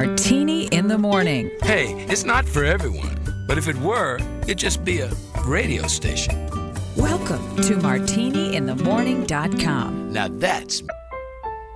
Martini in the Morning. Hey, it's not for everyone, but if it were, it'd just be a radio station. Welcome to MartiniInTheMorning.com. Now that's